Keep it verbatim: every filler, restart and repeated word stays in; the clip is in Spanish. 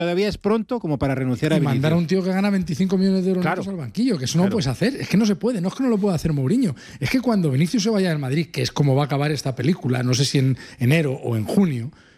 todavía es pronto como para renunciar a Y Vinicius. mandar a un tío que gana veinticinco millones de euros Claro. al banquillo, que eso no Claro. lo puedes hacer. Es que no se puede, no es que no lo pueda hacer Mourinho. Es que cuando Vinicius se vaya del Madrid, que es como va a acabar esta película, no sé si en enero o en junio,